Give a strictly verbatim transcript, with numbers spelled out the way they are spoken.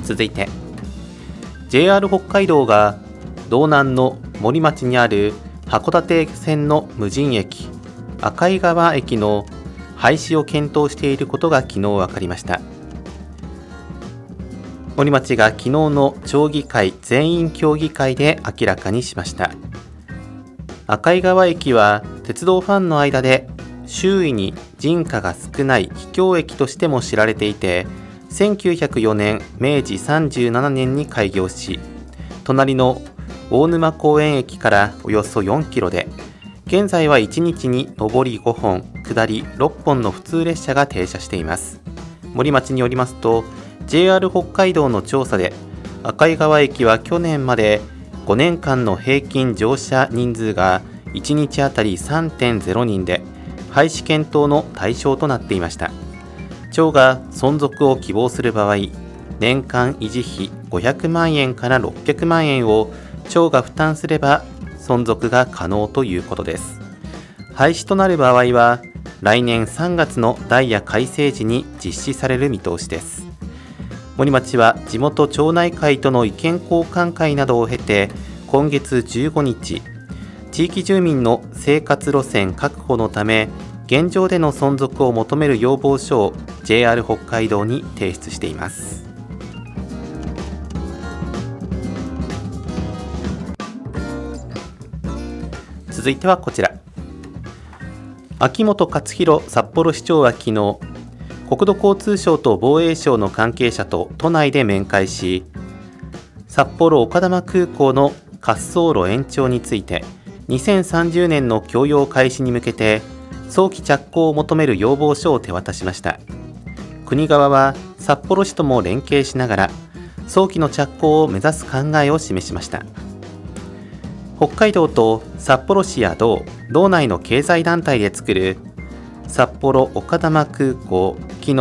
続いて ジェイアール 北海道が道南の森町にある函館線の無人駅赤井川駅の廃止を検討していることが昨日分かりました。森町が昨日の町議会全員協議会で明らかにしました。赤井川駅は鉄道ファンの間で周囲に人家が少ない秘境駅としても知られていて、せんきゅうひゃくよねんめいじさんじゅうななねんに開業し、隣の大沼公園駅からおよそよんキロで、現在はいちにちに上りごほん下りろっぽんの普通列車が停車しています。森町によりますと、 ジェイアール 北海道の調査で赤井川駅は去年までごねんかんの平均乗車人数がいちにちあたり さんてんゼロにんで廃止検討の対象となっていました。町が存続を希望する場合、年間維持費ごひゃくまんえんからろっぴゃくまんえんを町が負担すれば存続が可能ということです。廃止となる場合は来年さんがつのダイヤ改正時に実施される見通しです。森町は地元町内会との意見交換会などを経て、今月じゅうごにち、地域住民の生活路線確保のため現状での存続を求める要望書を ジェイアール 北海道に提出しています。続いてはこちら、秋元克弘札幌市長は昨日、国土交通省と防衛省の関係者と都内で面会し、札幌丘珠空港の滑走路延長についてにせんさんじゅうねんの供用開始に向けて早期着工を求める要望書を手渡しました。国側は札幌市とも連携しながら早期の着工を目指す考えを示しました。北海道と札幌市や道、道内の経済団体で作る札幌丘珠空港機能